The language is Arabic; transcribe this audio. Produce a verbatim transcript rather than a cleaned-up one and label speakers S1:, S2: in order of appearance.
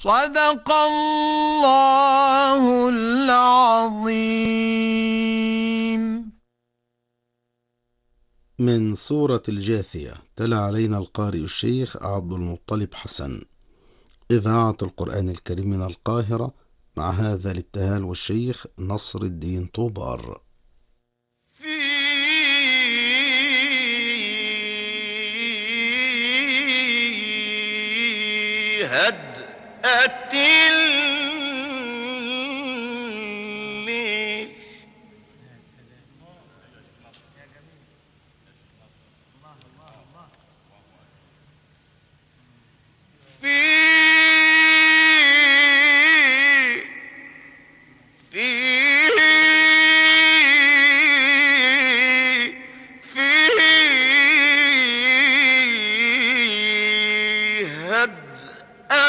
S1: صدق الله العظيم.
S2: من سورة الجاثية، تلا علينا القارئ الشيخ عبد المطلب حسن، إذاعة القرآن الكريم من القاهرة، مع هذا الابتهال والشيخ نصر الدين طوبار.
S3: هدأت